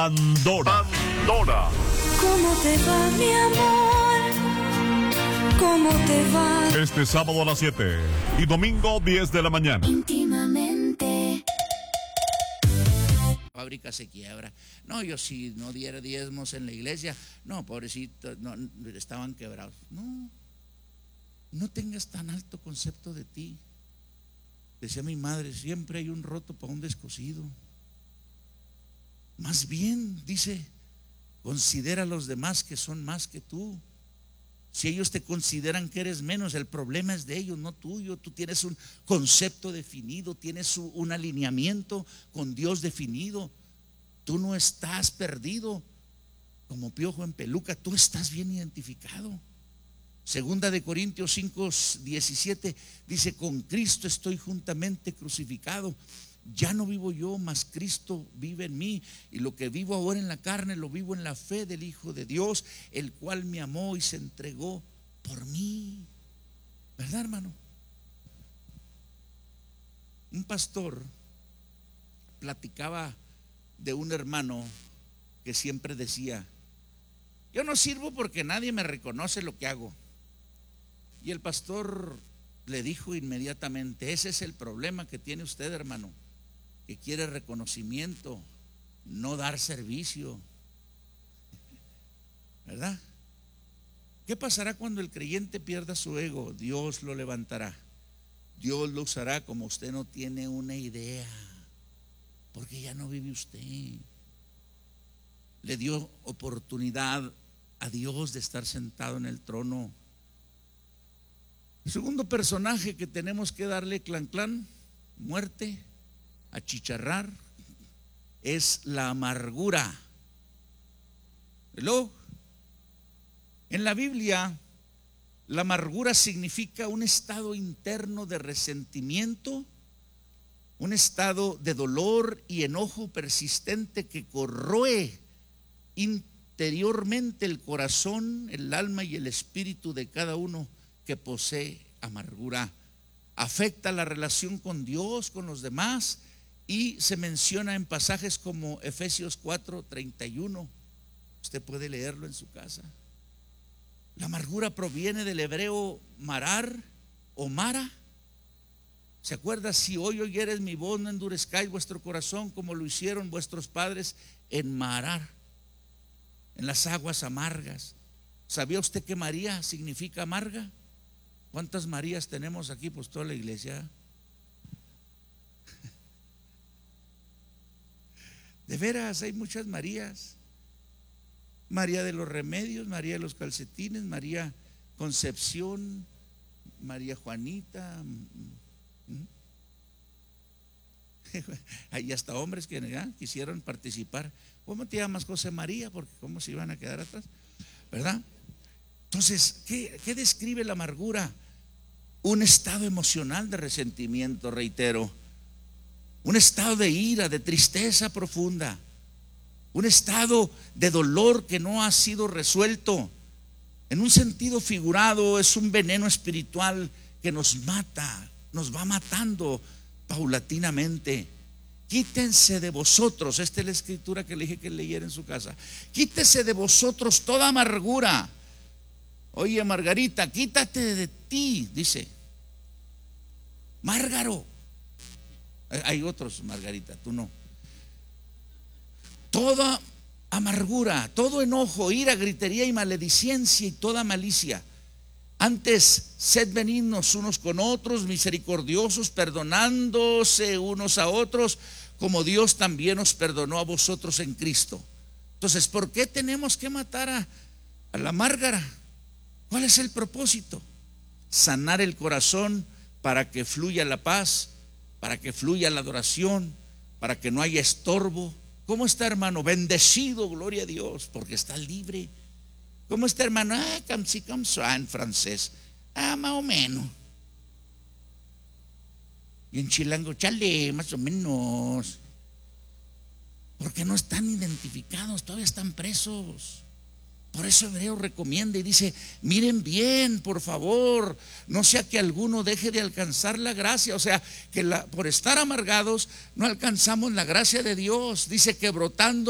Pandora. Pandora. ¿Cómo te va, mi amor? ¿Cómo te va? Este sábado a las 7 y domingo 10 de la mañana. Íntimamente. Fábrica se quiebra. No, yo si no diera diezmos en la iglesia, no, pobrecito, no, estaban quebrados. No, no tengas tan alto concepto de ti. Decía mi madre, siempre hay un roto para un descosido. Más bien, dice, considera a los demás que son más que tú. Si ellos te consideran que eres menos, el problema es de ellos, no tuyo. Tú tienes un concepto definido, tienes un alineamiento con Dios definido. Tú no estás perdido como piojo en peluca, tú estás bien identificado. Segunda de Corintios 5:17 dice, con Cristo estoy juntamente crucificado. Ya no vivo yo, mas Cristo vive en mí. Y lo que vivo ahora en la carne, lo vivo en la fe del Hijo de Dios, el cual me amó y se entregó por mí. ¿Verdad, hermano? Un pastor platicaba de un hermano que siempre decía, yo no sirvo porque nadie me reconoce lo que hago. Y el pastor le dijo inmediatamente, ese es el problema que tiene usted, hermano, que quiere reconocimiento, no dar servicio. ¿Verdad? ¿Qué pasará cuando el creyente pierda su ego? Dios lo levantará. Dios lo usará como usted no tiene una idea, porque ya no vive usted. Le dio oportunidad a Dios de estar sentado en el trono. El segundo personaje que tenemos que darle clan, muerte, achicharrar, es la amargura. ¿Hello? En la Biblia, la amargura significa un estado interno de resentimiento, un estado de dolor y enojo persistente que corroe interiormente el corazón, el alma y el espíritu de cada uno que posee amargura. Afecta la relación con Dios, con los demás, y se menciona en pasajes como Efesios 4:31. Usted puede leerlo en su casa. La amargura proviene del hebreo marar o mara. ¿Se acuerda? Si hoy oyeres mi voz, no endurezcáis vuestro corazón como lo hicieron vuestros padres en Marar, en las aguas amargas. ¿Sabía usted que María significa amarga? ¿Cuántas Marías tenemos aquí? Pues toda la iglesia. De veras, hay muchas Marías. María de los remedios, María de los calcetines, María Concepción, María Juanita. Hay hasta hombres que quisieron participar. ¿Cómo te llamas, José María? Porque cómo se iban a quedar atrás, ¿verdad? Entonces, ¿qué describe la amargura? Un estado emocional de resentimiento, reitero, un estado de ira, de tristeza profunda, un estado de dolor que no ha sido resuelto. En un sentido figurado, es un veneno espiritual que nos mata, nos va matando paulatinamente. Quítense de vosotros, esta es la escritura que le dije que leyera en su casa, quítese de vosotros toda amargura. Oye, Margarita, quítate de ti, dice Márgaro. Hay otros, Margarita, tú no. Toda amargura, todo enojo, ira, gritería y maledicencia y toda malicia. Antes, sed benignos unos con otros, misericordiosos, perdonándose unos a otros, como Dios también os perdonó a vosotros en Cristo. Entonces, ¿por qué tenemos que matar a la Márgara? ¿Cuál es el propósito? Sanar el corazón para que fluya la paz, para que fluya la adoración, para que no haya estorbo. ¿Cómo está, hermano? Bendecido, gloria a Dios, porque está libre. ¿Cómo está, hermano? Comme ci, comme ça, en francés. Más o menos. Y en chilango, chale, más o menos. Porque no están identificados, todavía están presos. Por eso Hebreo recomienda y dice, miren bien, por favor, no sea que alguno deje de alcanzar la gracia. O sea, que por estar amargados no alcanzamos la gracia de Dios. Dice que brotando